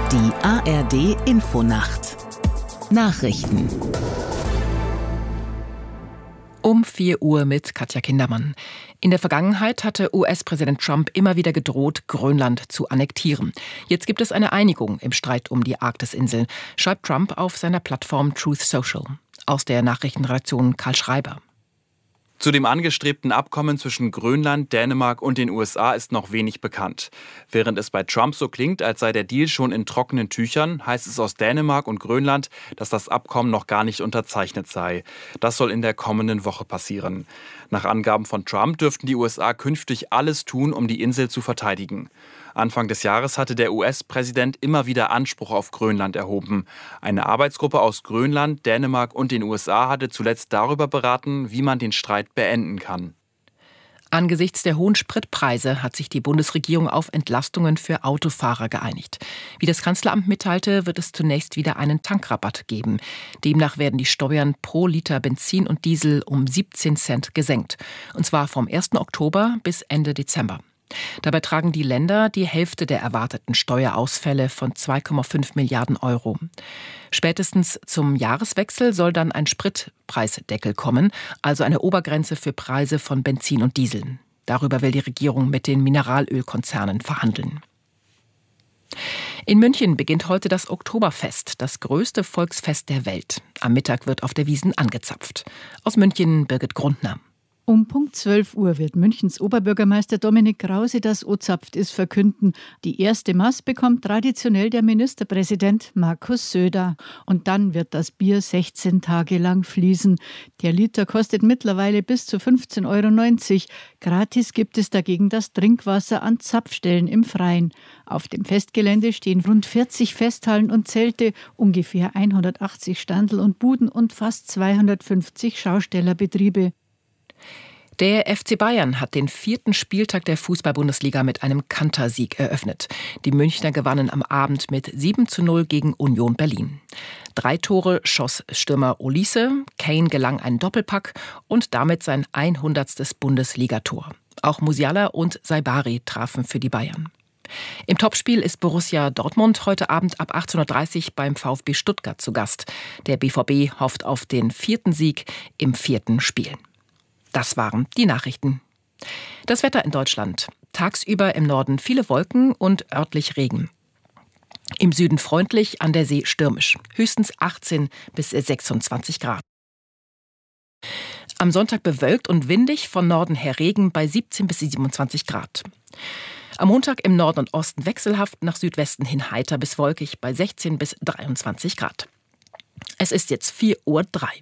Die ARD Infonacht Nachrichten Um 4 Uhr mit Katja Kindermann. In der Vergangenheit hatte US-Präsident Trump immer wieder gedroht, Grönland zu annektieren. Jetzt gibt es eine Einigung im Streit um die Arktisinsel, schreibt Trump auf seiner Plattform Truth Social. Aus der Nachrichtenredaktion Karl Schreiber. Zu dem angestrebten Abkommen zwischen Grönland, Dänemark und den USA ist noch wenig bekannt. Während es bei Trump so klingt, als sei der Deal schon in trockenen Tüchern, heißt es aus Dänemark und Grönland, dass das Abkommen noch gar nicht unterzeichnet sei. Das soll in der kommenden Woche passieren. Nach Angaben von Trump dürften die USA künftig alles tun, um die Insel zu verteidigen. Anfang des Jahres hatte der US-Präsident immer wieder Anspruch auf Grönland erhoben. Eine Arbeitsgruppe aus Grönland, Dänemark und den USA hatte zuletzt darüber beraten, wie man den Streit beenden kann. Angesichts der hohen Spritpreise hat sich die Bundesregierung auf Entlastungen für Autofahrer geeinigt. Wie das Kanzleramt mitteilte, wird es zunächst wieder einen Tankrabatt geben. Demnach werden die Steuern pro Liter Benzin und Diesel um 17 Cent gesenkt. Und zwar vom 1. Oktober bis Ende Dezember. Dabei tragen die Länder die Hälfte der erwarteten Steuerausfälle von 2,5 Milliarden Euro. Spätestens zum Jahreswechsel soll dann ein Spritpreisdeckel kommen, also eine Obergrenze für Preise von Benzin und Diesel. Darüber will die Regierung mit den Mineralölkonzernen verhandeln. In München beginnt heute das Oktoberfest, das größte Volksfest der Welt. Am Mittag wird auf der Wiesn angezapft. Aus München Birgit Grundner. Um Punkt 12 Uhr wird Münchens Oberbürgermeister Dominik Krause das O-Zapft ist verkünden. Die erste Maß bekommt traditionell der Ministerpräsident Markus Söder. Und dann wird das Bier 16 Tage lang fließen. Der Liter kostet mittlerweile bis zu 15,90 €. Gratis gibt es dagegen das Trinkwasser an Zapfstellen im Freien. Auf dem Festgelände stehen rund 40 Festhallen und Zelte, ungefähr 180 Standel und Buden und fast 250 Schaustellerbetriebe. Der FC Bayern hat den 4. Spieltag der Fußball-Bundesliga mit einem Kantersieg eröffnet. Die Münchner gewannen am Abend mit 7:0 gegen Union Berlin. 3 Tore schoss Stürmer Olise, Kane gelang ein Doppelpack und damit sein 100. Bundesligator. Auch Musiala und Saibari trafen für die Bayern. Im Topspiel ist Borussia Dortmund heute Abend ab 18:30 Uhr beim VfB Stuttgart zu Gast. Der BVB hofft auf den 4. Sieg im 4. Spiel. Das waren die Nachrichten. Das Wetter in Deutschland. Tagsüber im Norden viele Wolken und örtlich Regen. Im Süden freundlich, an der See stürmisch. Höchstens 18 bis 26 Grad. Am Sonntag bewölkt und windig, von Norden her Regen bei 17 bis 27 Grad. Am Montag im Norden und Osten wechselhaft, nach Südwesten hin heiter bis wolkig bei 16 bis 23 Grad. Es ist jetzt 4:03 Uhr.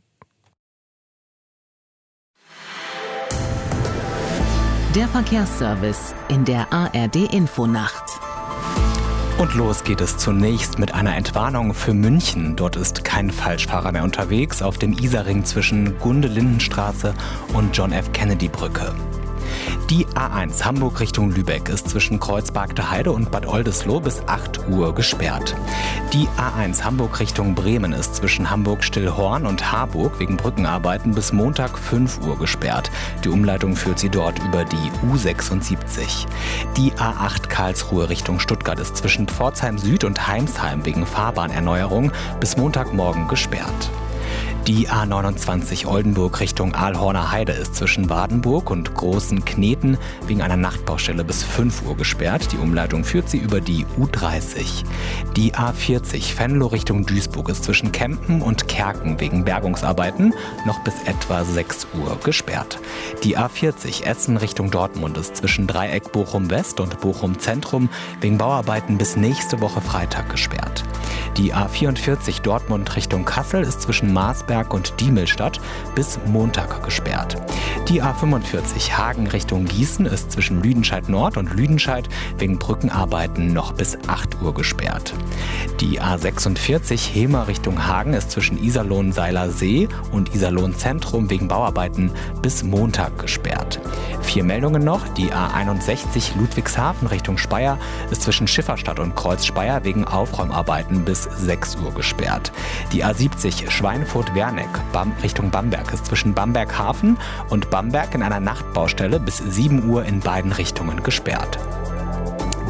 Der Verkehrsservice in der ARD Infonacht. Und los geht es zunächst mit einer Entwarnung für München. Dort ist kein Falschfahrer mehr unterwegs auf dem Isarring zwischen Gunde-Lindenstraße und John-F.-Kennedy-Brücke. Die A1 Hamburg Richtung Lübeck ist zwischen Kreuzbergter Heide und Bad Oldesloe bis 8 Uhr gesperrt. Die A1 Hamburg Richtung Bremen ist zwischen Hamburg-Stillhorn und Harburg wegen Brückenarbeiten bis Montag 5 Uhr gesperrt. Die Umleitung führt sie dort über die U76. Die A8 Karlsruhe Richtung Stuttgart ist zwischen Pforzheim Süd und Heimsheim wegen Fahrbahnerneuerung bis Montagmorgen gesperrt. Die A29 Oldenburg Richtung Aalhorner Heide ist zwischen Wadenburg und Großen Kneten wegen einer Nachtbaustelle bis 5 Uhr gesperrt. Die Umleitung führt sie über die U30. Die A40 Venlo Richtung Duisburg ist zwischen Kempen und Kerken wegen Bergungsarbeiten noch bis etwa 6 Uhr gesperrt. Die A40 Essen Richtung Dortmund ist zwischen Dreieck Bochum West und Bochum Zentrum wegen Bauarbeiten bis nächste Woche Freitag gesperrt. Die A44 Dortmund Richtung Kassel ist zwischen Marsberg und Diemelstadt bis Montag gesperrt. Die A45 Hagen Richtung Gießen ist zwischen Lüdenscheid Nord und Lüdenscheid wegen Brückenarbeiten noch bis 8 Uhr gesperrt. Die A46 Hemer Richtung Hagen ist zwischen Iserlohn-Seiler See und Iserlohn-Zentrum wegen Bauarbeiten bis Montag gesperrt. 4 Meldungen noch. Die A61 Ludwigshafen Richtung Speyer ist zwischen Schifferstadt und Kreuz Speyer wegen Aufräumarbeiten bis 6 Uhr gesperrt. Die A70 Schweinfurt-Werneck Richtung Bamberg ist zwischen Bamberg-Hafen und Bamberg in einer Nachtbaustelle bis 7 Uhr in beiden Richtungen gesperrt.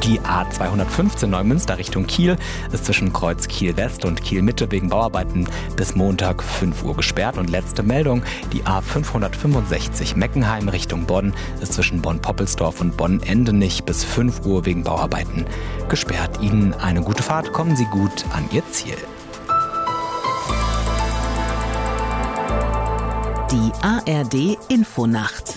Die A215 Neumünster Richtung Kiel ist zwischen Kreuz Kiel-West und Kiel-Mitte wegen Bauarbeiten bis Montag 5 Uhr gesperrt. Und letzte Meldung, die A565 Meckenheim Richtung Bonn ist zwischen Bonn-Poppelsdorf und Bonn-Endenich bis 5 Uhr wegen Bauarbeiten gesperrt. Ihnen eine gute Fahrt, kommen Sie gut an Ihr Ziel. Die ARD Infonacht.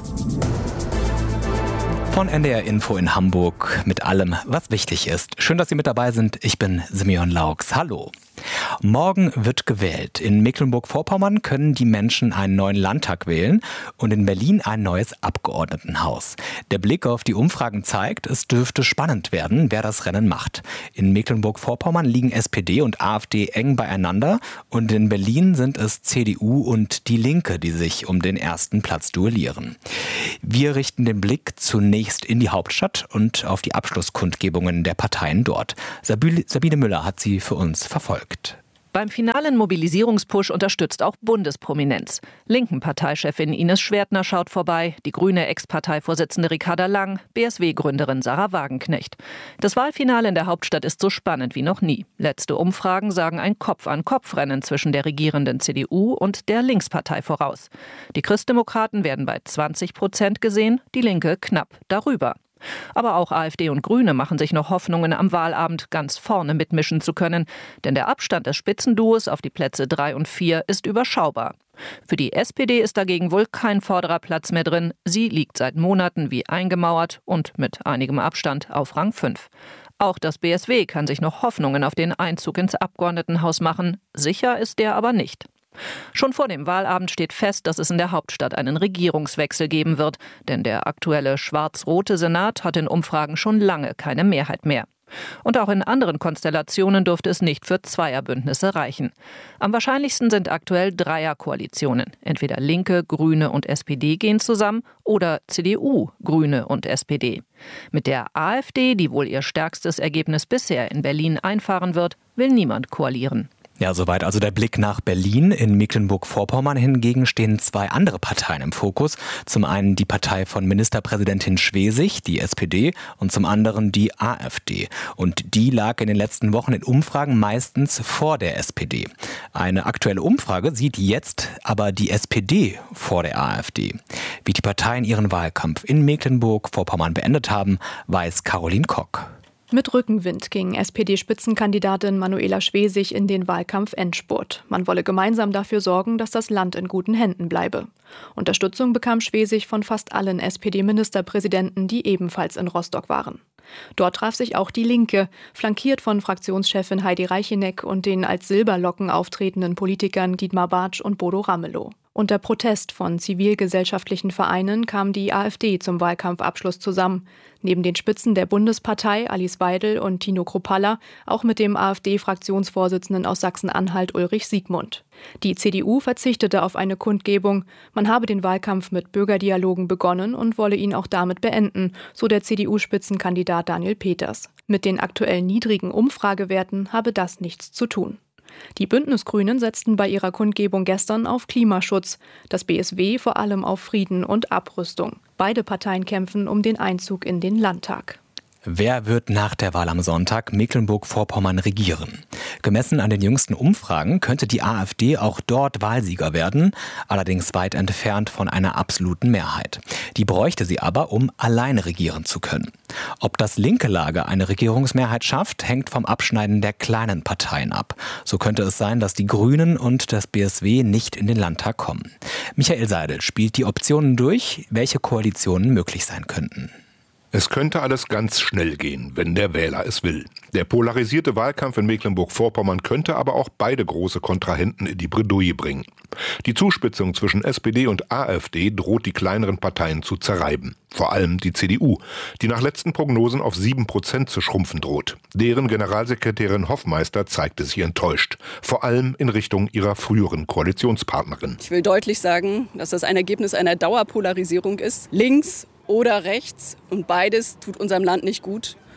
Von NDR Info in Hamburg mit allem, was wichtig ist. Schön, dass Sie mit dabei sind. Ich bin Simeon Laux. Hallo. Morgen wird gewählt. In Mecklenburg-Vorpommern können die Menschen einen neuen Landtag wählen und in Berlin ein neues Abgeordnetenhaus. Der Blick auf die Umfragen zeigt, es dürfte spannend werden, wer das Rennen macht. In Mecklenburg-Vorpommern liegen SPD und AfD eng beieinander und in Berlin sind es CDU und die Linke, die sich um den ersten Platz duellieren. Wir richten den Blick zunächst in die Hauptstadt und auf die Abschlusskundgebungen der Parteien dort. Sabine Müller hat sie für uns verfolgt. Beim finalen Mobilisierungspush unterstützt auch Bundesprominenz. Linken-Parteichefin Ines Schwertner schaut vorbei, die grüne Ex-Parteivorsitzende Ricarda Lang, BSW-Gründerin Sarah Wagenknecht. Das Wahlfinale in der Hauptstadt ist so spannend wie noch nie. Letzte Umfragen sagen ein Kopf-an-Kopf-Rennen zwischen der regierenden CDU und der Linkspartei voraus. Die Christdemokraten werden bei 20% gesehen, die Linke knapp darüber. Aber auch AfD und Grüne machen sich noch Hoffnungen, am Wahlabend ganz vorne mitmischen zu können. Denn der Abstand des Spitzenduos auf die Plätze 3 und 4 ist überschaubar. Für die SPD ist dagegen wohl kein vorderer Platz mehr drin. Sie liegt seit Monaten wie eingemauert und mit einigem Abstand auf Rang 5. Auch das BSW kann sich noch Hoffnungen auf den Einzug ins Abgeordnetenhaus machen. Sicher ist der aber nicht. Schon vor dem Wahlabend steht fest, dass es in der Hauptstadt einen Regierungswechsel geben wird. Denn der aktuelle schwarz-rote Senat hat in Umfragen schon lange keine Mehrheit mehr. Und auch in anderen Konstellationen dürfte es nicht für Zweierbündnisse reichen. Am wahrscheinlichsten sind aktuell Dreierkoalitionen. Entweder Linke, Grüne und SPD gehen zusammen oder CDU, Grüne und SPD. Mit der AfD, die wohl ihr stärkstes Ergebnis bisher in Berlin einfahren wird, will niemand koalieren. Ja, soweit also der Blick nach Berlin. In Mecklenburg-Vorpommern hingegen stehen zwei andere Parteien im Fokus. Zum einen die Partei von Ministerpräsidentin Schwesig, die SPD, und zum anderen die AfD. Und die lag in den letzten Wochen in Umfragen meistens vor der SPD. Eine aktuelle Umfrage sieht jetzt aber die SPD vor der AfD. Wie die Parteien ihren Wahlkampf in Mecklenburg-Vorpommern beendet haben, weiß Caroline Kock. Mit Rückenwind ging SPD-Spitzenkandidatin Manuela Schwesig in den Wahlkampf-Endspurt. Man wolle gemeinsam dafür sorgen, dass das Land in guten Händen bleibe. Unterstützung bekam Schwesig von fast allen SPD-Ministerpräsidenten, die ebenfalls in Rostock waren. Dort traf sich auch die Linke, flankiert von Fraktionschefin Heidi Reicheneck und den als Silberlocken auftretenden Politikern Dietmar Bartsch und Bodo Ramelow. Unter Protest von zivilgesellschaftlichen Vereinen kam die AfD zum Wahlkampfabschluss zusammen. Neben den Spitzen der Bundespartei Alice Weidel und Tino Kruppalla auch mit dem AfD-Fraktionsvorsitzenden aus Sachsen-Anhalt Ulrich Siegmund. Die CDU verzichtete auf eine Kundgebung. Man habe den Wahlkampf mit Bürgerdialogen begonnen und wolle ihn auch damit beenden, so der CDU-Spitzenkandidat Daniel Peters. Mit den aktuell niedrigen Umfragewerten habe das nichts zu tun. Die Bündnisgrünen setzten bei ihrer Kundgebung gestern auf Klimaschutz, das BSW vor allem auf Frieden und Abrüstung. Beide Parteien kämpfen um den Einzug in den Landtag. Wer wird nach der Wahl am Sonntag Mecklenburg-Vorpommern regieren? Gemessen an den jüngsten Umfragen könnte die AfD auch dort Wahlsieger werden, allerdings weit entfernt von einer absoluten Mehrheit. Die bräuchte sie aber, um alleine regieren zu können. Ob das linke Lager eine Regierungsmehrheit schafft, hängt vom Abschneiden der kleinen Parteien ab. So könnte es sein, dass die Grünen und das BSW nicht in den Landtag kommen. Michael Seidel spielt die Optionen durch, welche Koalitionen möglich sein könnten. Es könnte alles ganz schnell gehen, wenn der Wähler es will. Der polarisierte Wahlkampf in Mecklenburg-Vorpommern könnte aber auch beide große Kontrahenten in die Bredouille bringen. Die Zuspitzung zwischen SPD und AfD droht die kleineren Parteien zu zerreiben. Vor allem die CDU, die nach letzten Prognosen auf 7% zu schrumpfen droht. Deren Generalsekretärin Hoffmeister zeigte sich enttäuscht, vor allem in Richtung ihrer früheren Koalitionspartnerin. Ich will deutlich sagen, dass das ein Ergebnis einer Dauerpolarisierung ist. Links oder rechts, und beides tut unserem Land nicht gut.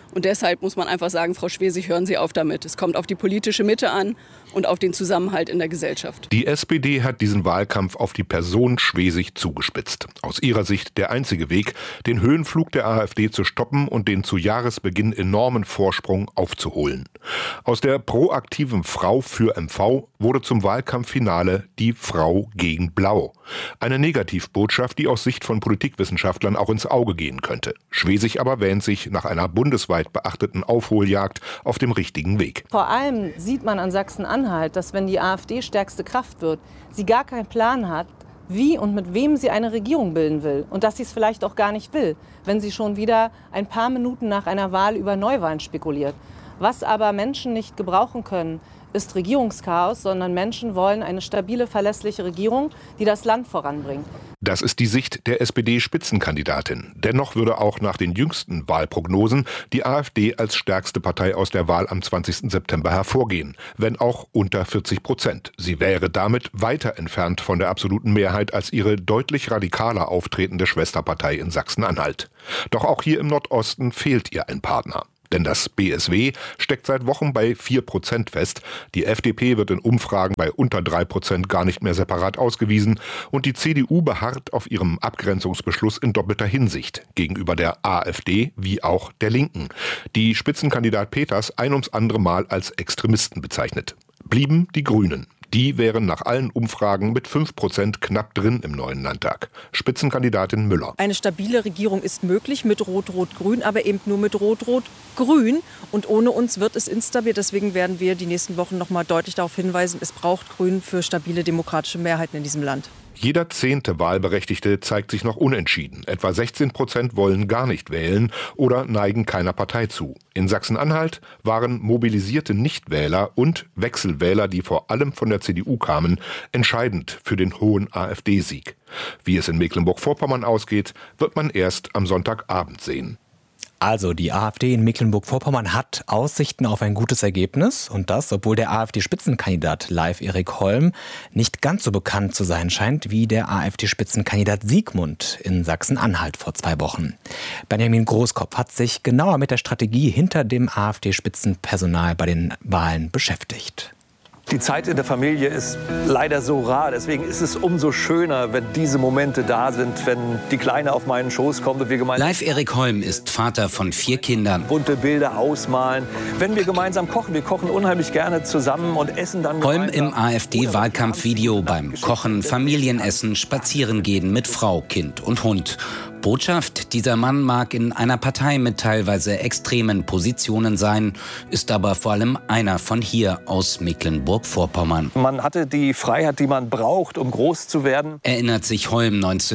Und deshalb muss man einfach sagen, Frau Schwesig, hören Sie auf damit. Es kommt auf die politische Mitte an und auf den Zusammenhalt in der Gesellschaft. Die SPD hat diesen Wahlkampf auf die Person Schwesig zugespitzt. Aus ihrer Sicht der einzige Weg, den Höhenflug der AfD zu stoppen und den zu Jahresbeginn enormen Vorsprung aufzuholen. Aus der proaktiven Frau für MV wurde zum Wahlkampffinale die Frau gegen Blau. Eine Negativbotschaft, die aus Sicht von Politikwissenschaftlern auch ins Auge gehen könnte. Schwesig aber wähnt sich nach einer bundesweit beachteten Aufholjagd auf dem richtigen Weg. Vor allem sieht man an Sachsen-Anhalt, dass wenn die AfD stärkste Kraft wird, sie gar keinen Plan hat, wie und mit wem sie eine Regierung bilden will. Und dass sie es vielleicht auch gar nicht will, wenn sie schon wieder ein paar Minuten nach einer Wahl über Neuwahlen spekuliert. Was aber Menschen nicht gebrauchen können, ist Regierungschaos, sondern Menschen wollen eine stabile, verlässliche Regierung, die das Land voranbringt. Das ist die Sicht der SPD-Spitzenkandidatin. Dennoch würde auch nach den jüngsten Wahlprognosen die AfD als stärkste Partei aus der Wahl am 20. September hervorgehen, wenn auch unter 40%. Sie wäre damit weiter entfernt von der absoluten Mehrheit als ihre deutlich radikaler auftretende Schwesterpartei in Sachsen-Anhalt. Doch auch hier im Nordosten fehlt ihr ein Partner. Denn das BSW steckt seit Wochen bei 4% fest. Die FDP wird in Umfragen bei unter 3% gar nicht mehr separat ausgewiesen. Und die CDU beharrt auf ihrem Abgrenzungsbeschluss in doppelter Hinsicht gegenüber der AfD wie auch der Linken, die Spitzenkandidat Peters ein ums andere Mal als Extremisten bezeichnet. Blieben die Grünen. Die wären nach allen Umfragen mit 5% knapp drin im neuen Landtag. Spitzenkandidatin Müller. Eine stabile Regierung ist möglich mit Rot-Rot-Grün, aber eben nur mit Rot-Rot-Grün. Und ohne uns wird es instabil. Deswegen werden wir die nächsten Wochen noch mal deutlich darauf hinweisen, es braucht Grün für stabile demokratische Mehrheiten in diesem Land. Jeder 10. Wahlberechtigte zeigt sich noch unentschieden. Etwa 16% wollen gar nicht wählen oder neigen keiner Partei zu. In Sachsen-Anhalt waren mobilisierte Nichtwähler und Wechselwähler, die vor allem von der CDU kamen, entscheidend für den hohen AfD-Sieg. Wie es in Mecklenburg-Vorpommern ausgeht, wird man erst am Sonntagabend sehen. Also die AfD in Mecklenburg-Vorpommern hat Aussichten auf ein gutes Ergebnis und das, obwohl der AfD-Spitzenkandidat Leif Erik Holm nicht ganz so bekannt zu sein scheint wie der AfD-Spitzenkandidat Siegmund in Sachsen-Anhalt vor 2 Wochen. Benjamin Großkopf hat sich genauer mit der Strategie hinter dem AfD-Spitzenpersonal bei den Wahlen beschäftigt. Die Zeit in der Familie ist leider so rar. Deswegen ist es umso schöner, wenn diese Momente da sind, wenn die Kleine auf meinen Schoß kommt und wir gemeinsam... Leif Erik Holm ist Vater von 4 Kindern. Bunte Bilder ausmalen. Wenn wir gemeinsam kochen, wir kochen unheimlich gerne zusammen und essen dann Holm im AfD-Wahlkampfvideo beim Kochen, Familienessen, Spazierengehen mit Frau, Kind und Hund. Botschaft, dieser Mann mag in einer Partei mit teilweise extremen Positionen sein, ist aber vor allem einer von hier aus Mecklenburg-Vorpommern. Man hatte die Freiheit, die man braucht, um groß zu werden. Erinnert sich Holm,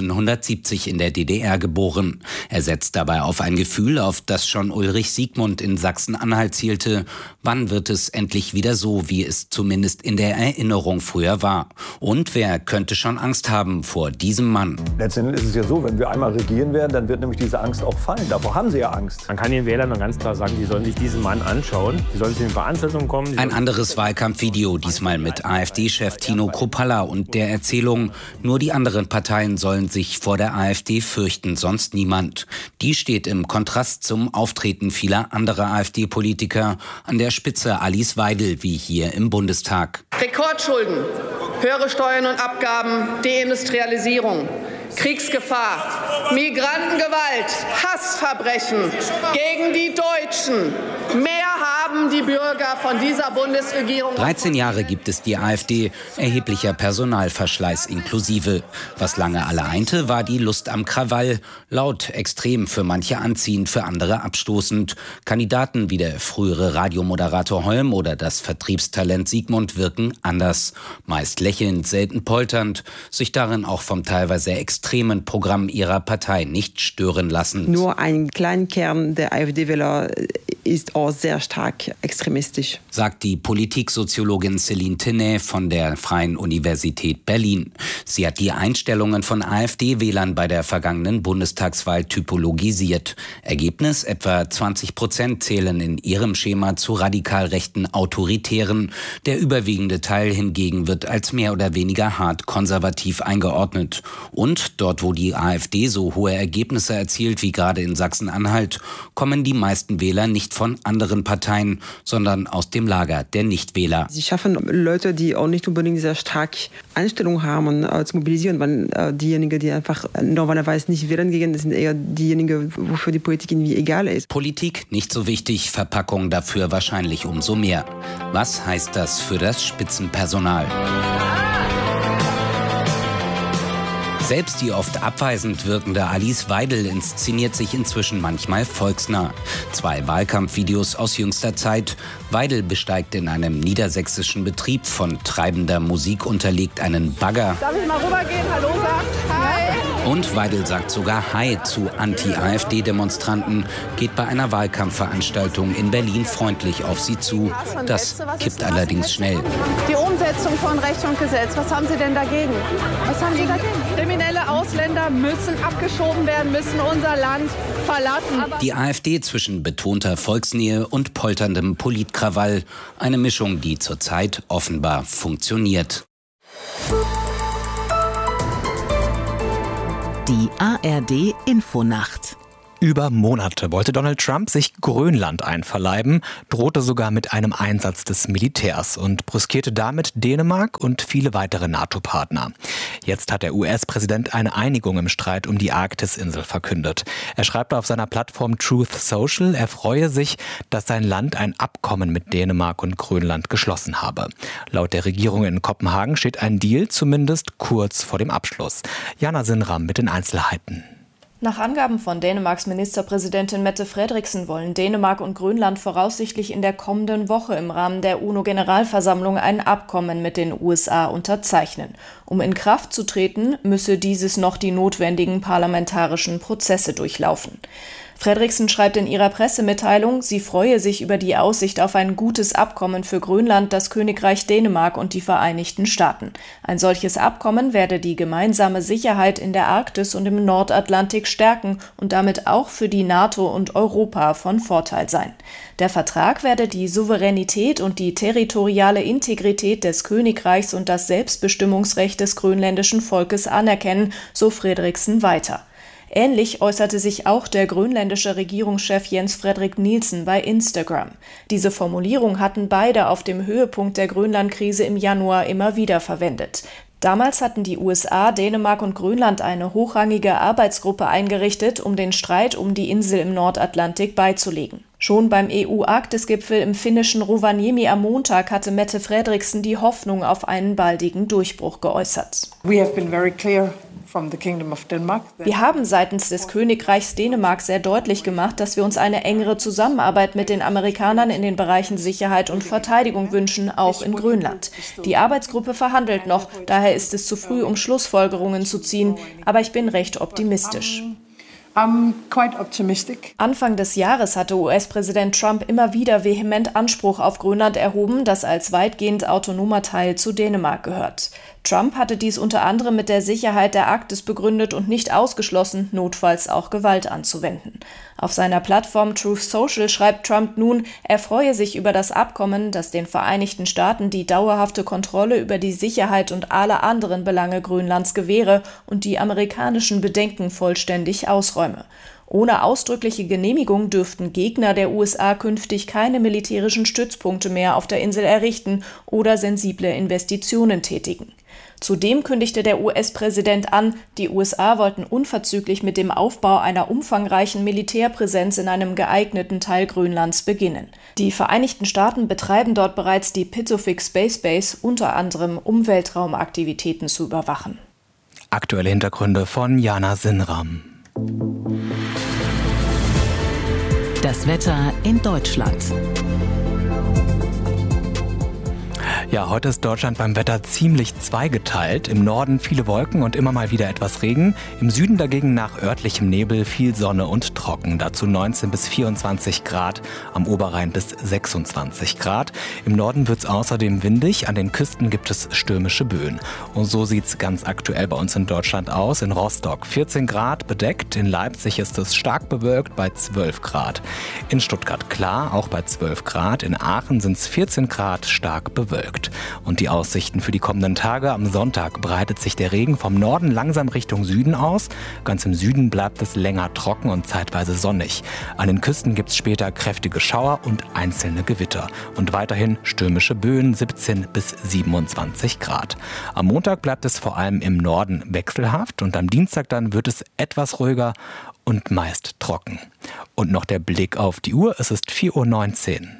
1970 in der DDR geboren. Er setzt dabei auf ein Gefühl, auf das schon Ulrich Siegmund in Sachsen-Anhalt zielte. Wann wird es endlich wieder so, wie es zumindest in der Erinnerung früher war? Und wer könnte schon Angst haben vor diesem Mann? Letztendlich ist es ja so, wenn wir einmal regieren werden, dann wird nämlich diese Angst auch fallen. Davor haben sie ja Angst. Man kann den Wählern dann ganz klar sagen, die sollen sich diesen Mann anschauen, die sollen zu den Veranstaltungen kommen. Ein anderes Wahlkampfvideo, diesmal mit AfD-Chef Tino Kruppalla und der Erzählung, nur die anderen Parteien sollen sich vor der AfD fürchten, sonst niemand. Die steht im Kontrast zum Auftreten vieler anderer AfD-Politiker, an der Spitze Alice Weidel, wie hier im Bundestag. Rekordschulden, höhere Steuern und Abgaben, Deindustrialisierung, Kriegsgefahr, Migrantengewalt, Hassverbrechen gegen die Deutschen. Mehr haben die Bürger von dieser Bundesregierung. 13 Jahre gibt es die AfD, erheblicher Personalverschleiß inklusive. Was lange alle einte, war die Lust am Krawall. Laut, extrem, für manche anziehend, für andere abstoßend. Kandidaten wie der frühere Radiomoderator Holm oder das Vertriebstalent Siegmund wirken anders. Meist lächelnd, selten polternd, sich darin auch vom teilweise extremen Programm ihrer Partei nicht stören lassen. Nur ein kleiner Kern der AfD-Wähler ist auch sehr stark stark extremistisch, sagt die Politiksoziologin Céline Tenay von der Freien Universität Berlin. Sie hat die Einstellungen von AfD-Wählern bei der vergangenen Bundestagswahl typologisiert. Ergebnis: etwa 20% zählen in ihrem Schema zu radikal rechten Autoritären. Der überwiegende Teil hingegen wird als mehr oder weniger hart konservativ eingeordnet. Und dort, wo die AfD so hohe Ergebnisse erzielt wie gerade in Sachsen-Anhalt, kommen die meisten Wähler nicht von anderen Parteien, sondern aus dem Lager der Nichtwähler. Sie schaffen Leute, die auch nicht unbedingt sehr stark Einstellung haben, zu mobilisieren, weil diejenigen, die einfach normalerweise nicht wählen gehen, das sind eher diejenigen, wofür die Politik irgendwie egal ist. Politik nicht so wichtig, Verpackung dafür wahrscheinlich umso mehr. Was heißt das für das Spitzenpersonal? Selbst die oft abweisend wirkende Alice Weidel inszeniert sich inzwischen manchmal volksnah. 2 Wahlkampfvideos aus jüngster Zeit. Weidel besteigt in einem niedersächsischen Betrieb von treibender Musik unterlegt einen Bagger. Darf ich mal rübergehen? Hallo sagt? Hi! Und Weidel sagt sogar Hi zu Anti-AfD-Demonstranten, geht bei einer Wahlkampfveranstaltung in Berlin freundlich auf sie zu. Das kippt allerdings schnell. Die Umsetzung von Recht und Gesetz, was haben Sie denn dagegen? Was haben Sie dagegen? Kriminelle Ausländer müssen abgeschoben werden, müssen unser Land verlassen. Die AfD zwischen betonter Volksnähe und polterndem Politkrawall. Eine Mischung, die zurzeit offenbar funktioniert. Die ARD Infonacht. Über Monate wollte Donald Trump sich Grönland einverleiben, drohte sogar mit einem Einsatz des Militärs und brüskierte damit Dänemark und viele weitere NATO-Partner. Jetzt hat der US-Präsident eine Einigung im Streit um die Arktisinsel verkündet. Er schreibt auf seiner Plattform Truth Social, er freue sich, dass sein Land ein Abkommen mit Dänemark und Grönland geschlossen habe. Laut der Regierung in Kopenhagen steht ein Deal zumindest kurz vor dem Abschluss. Jana Sinram mit den Einzelheiten. Nach Angaben von Dänemarks Ministerpräsidentin Mette Frederiksen wollen Dänemark und Grönland voraussichtlich in der kommenden Woche im Rahmen der UNO-Generalversammlung ein Abkommen mit den USA unterzeichnen. Um in Kraft zu treten, müsse dieses noch die notwendigen parlamentarischen Prozesse durchlaufen. Frederiksen schreibt in ihrer Pressemitteilung, sie freue sich über die Aussicht auf ein gutes Abkommen für Grönland, das Königreich Dänemark und die Vereinigten Staaten. Ein solches Abkommen werde die gemeinsame Sicherheit in der Arktis und im Nordatlantik stärken und damit auch für die NATO und Europa von Vorteil sein. Der Vertrag werde die Souveränität und die territoriale Integrität des Königreichs und das Selbstbestimmungsrecht des grönländischen Volkes anerkennen, so Frederiksen weiter. Ähnlich äußerte sich auch der grönländische Regierungschef Jens Frederik Nielsen bei Instagram. Diese Formulierung hatten beide auf dem Höhepunkt der Grönlandkrise im Januar immer wieder verwendet. Damals hatten die USA, Dänemark und Grönland eine hochrangige Arbeitsgruppe eingerichtet, um den Streit um die Insel im Nordatlantik beizulegen. Schon beim EU-Arktis-Gipfel im finnischen Rovaniemi am Montag hatte Mette Frederiksen die Hoffnung auf einen baldigen Durchbruch geäußert. Wir haben seitens des Königreichs Dänemark sehr deutlich gemacht, dass wir uns eine engere Zusammenarbeit mit den Amerikanern in den Bereichen Sicherheit und Verteidigung wünschen, auch in Grönland. Die Arbeitsgruppe verhandelt noch, daher ist es zu früh, um Schlussfolgerungen zu ziehen, aber ich bin recht optimistisch. Anfang des Jahres hatte US-Präsident Trump immer wieder vehement Anspruch auf Grönland erhoben, das als weitgehend autonomer Teil zu Dänemark gehört. Trump hatte dies unter anderem mit der Sicherheit der Arktis begründet und nicht ausgeschlossen, notfalls auch Gewalt anzuwenden. Auf seiner Plattform Truth Social schreibt Trump nun, er freue sich über das Abkommen, das den Vereinigten Staaten die dauerhafte Kontrolle über die Sicherheit und alle anderen Belange Grönlands gewähre und die amerikanischen Bedenken vollständig ausräume. Ohne ausdrückliche Genehmigung dürften Gegner der USA künftig keine militärischen Stützpunkte mehr auf der Insel errichten oder sensible Investitionen tätigen. Zudem kündigte der US-Präsident an, die USA wollten unverzüglich mit dem Aufbau einer umfangreichen Militärpräsenz in einem geeigneten Teil Grönlands beginnen. Die Vereinigten Staaten betreiben dort bereits die Pituffik Space Base, unter anderem um Weltraumaktivitäten zu überwachen. Aktuelle Hintergründe von Jana Sinram. Das Wetter in Deutschland. Ja, heute ist Deutschland beim Wetter ziemlich zweigeteilt. Im Norden viele Wolken und immer mal wieder etwas Regen. Im Süden dagegen nach örtlichem Nebel viel Sonne und trocken. Dazu 19 bis 24 Grad, am Oberrhein bis 26 Grad. Im Norden wird es außerdem windig, an den Küsten gibt es stürmische Böen. Und so sieht es ganz aktuell bei uns in Deutschland aus. In Rostock 14 Grad bedeckt, in Leipzig ist es stark bewölkt bei 12 Grad. In Stuttgart klar, auch bei 12 Grad. In Aachen sind es 14 Grad stark bewölkt. Und die Aussichten für die kommenden Tage: am Sonntag breitet sich der Regen vom Norden langsam Richtung Süden aus. Ganz im Süden bleibt es länger trocken und zeitweise sonnig. An den Küsten gibt es später kräftige Schauer und einzelne Gewitter. Und weiterhin stürmische Böen, 17 bis 27 Grad. Am Montag bleibt es vor allem im Norden wechselhaft und am Dienstag dann wird es etwas ruhiger und meist trocken. Und noch der Blick auf die Uhr, es ist 4:19 Uhr.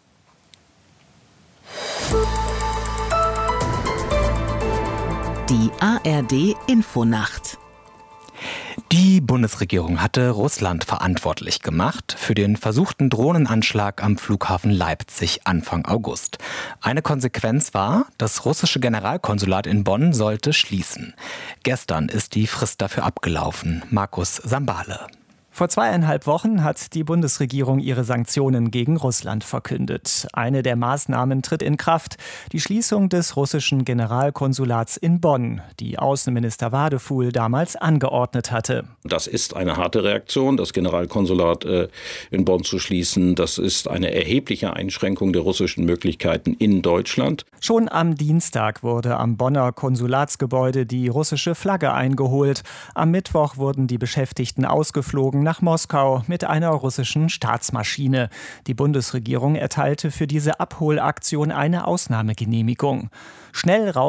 Die ARD Infonacht. Die Bundesregierung hatte Russland verantwortlich gemacht für den versuchten Drohnenanschlag am Flughafen Leipzig Anfang August. Eine Konsequenz war, das russische Generalkonsulat in Bonn sollte schließen. Gestern ist die Frist dafür abgelaufen. Markus Sambale. Vor 2,5 Wochen hat die Bundesregierung ihre Sanktionen gegen Russland verkündet. Eine der Maßnahmen tritt in Kraft: die Schließung des russischen Generalkonsulats in Bonn, die Außenminister Wadefuhl damals angeordnet hatte. Das ist eine harte Reaktion, das Generalkonsulat in Bonn zu schließen. Das ist eine erhebliche Einschränkung der russischen Möglichkeiten in Deutschland. Schon am Dienstag wurde am Bonner Konsulatsgebäude die russische Flagge eingeholt. Am Mittwoch wurden die Beschäftigten ausgeflogen nach Moskau mit einer russischen Staatsmaschine. Die Bundesregierung erteilte für diese Abholaktion eine Ausnahmegenehmigung. Schnell raus